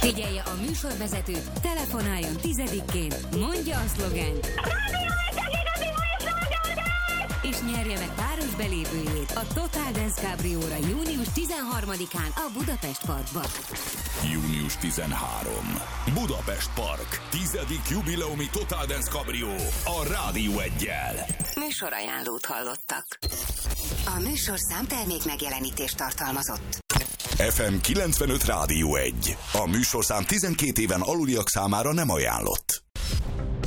Figyelje a műsorvezetőt, telefonáljon 10-ként, mondja a szlogent, és nyerje meg páros belépőjét a Total Dance Cabrióra június 13-án a Budapest Parkban. Június 13. Budapest Park. 10. jubileumi Total Dance Cabrió a Rádió 1-jel. Műsorajánlót hallottak. A műsorszám termék megjelenítést tartalmazott. FM 95 Rádió 1. A műsorszám 12 éven aluliak számára nem ajánlott.